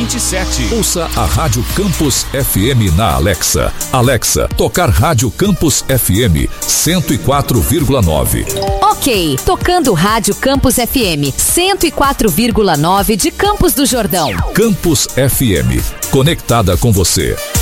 27. Ouça a Rádio Campus FM na Alexa. Alexa, tocar Rádio Campus FM 104,9. Ok, tocando Rádio Campus FM 104,9 de Campos do Jordão. Campus FM, conectada com você.